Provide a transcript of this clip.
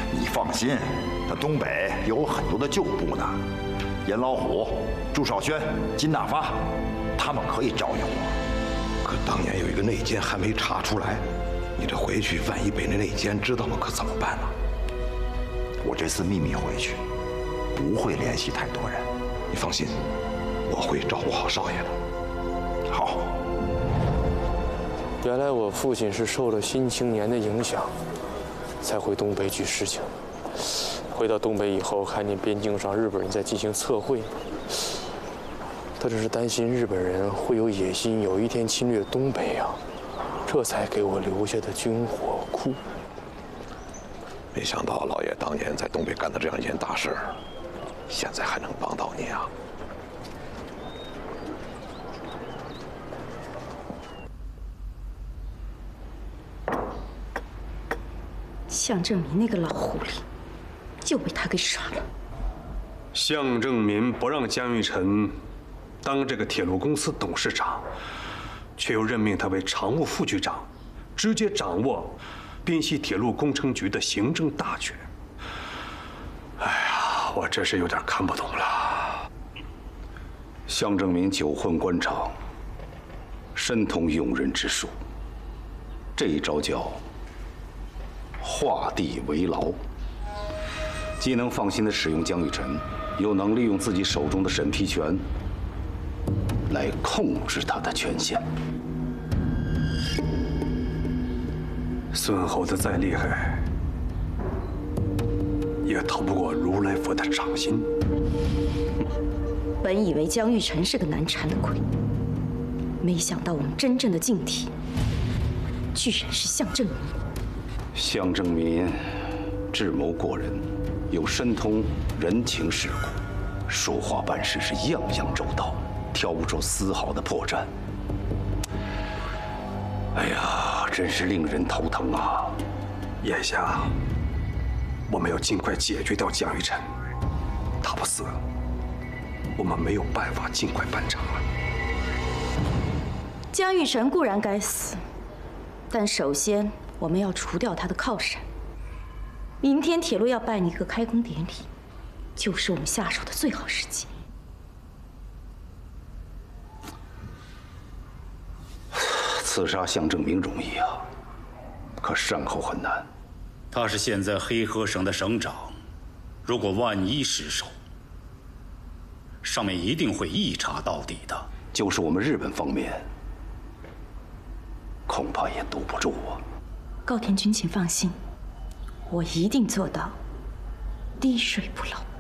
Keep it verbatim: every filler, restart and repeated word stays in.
你放心，那东北有很多的旧部呢，严老虎、祝少轩、金大发，他们可以照应我。 可当年有一个内奸还没查出来，你这回去，万一被那内奸知道了，可怎么办呢？ 我这次秘密回去，不会联系太多人。 你放心，我会照顾好少爷的。 好。 原来我父亲是受了《新青年》的影响，才回东北举事情。回到东北以后，看见边境上日本人在进行测绘，他这是担心日本人会有野心，有一天侵略东北啊，这才给我留下的军火库。 没想到老爷当年在东北干的这样一件大事，现在还能帮到你啊！ 向正民那个老狐狸，就被他给耍了。 向正民不让江玉臣当这个铁路公司董事长，却又任命他为常务副局长，直接掌握宾西铁路工程局的行政大权。哎呀，我真是有点看不懂了。 向正民久混官场，深通用人之术，这一招叫画地为牢，既能放心地使用江玉臣，又能利用自己手中的审批权来控制他的权限。 孙猴子再厉害，也逃不过如来佛的掌心。 本以为江玉臣是个难缠的鬼，没想到我们真正的劲敌，居然是向正民。 向正民智谋过人，又深通人情世故，说话办事是样样周到，挑不出丝毫的破绽。哎呀，真是令人头疼啊！ 眼下，我们要尽快解决掉江玉臣，他不死，我们没有办法尽快办成了。 江玉臣固然该死，但首先我们要除掉他的靠山。明天铁路要办一个开工典礼，就是我们下手的最好时机。 刺杀向正明容易啊，可善后很难。 他是现在黑河省的省长，如果万一失手，上面一定会一查到底的。 就是我们日本方面，恐怕也堵不住啊。 高田君，请放心，我一定做到滴水不漏。